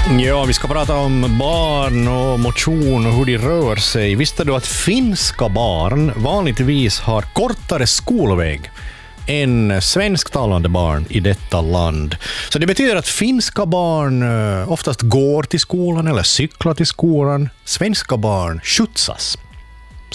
Ja, vi ska prata om barn och motion och hur de rör sig. Visste du att finska barn vanligtvis har kortare skolväg än svensktalande barn i detta land? Så det betyder att finska barn oftast går till skolan eller cyklar till skolan. Svenska barn skjutsas.